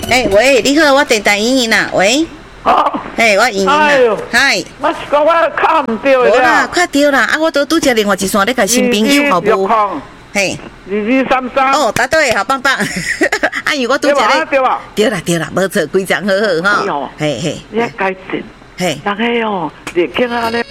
喂，你好，我电台莹莹啦，喂。 哦， 我莹莹啦，嗨。 我是讲我卡唔对无啦，快对啦，我都拄则另外一线咧，甲新朋友好无？嘿 2233。 哦，答对，好棒棒。因为我拄则咧。对啦，无错，非常好哈。 嘿，你要改正。嘿，大家哦，热气啊咧。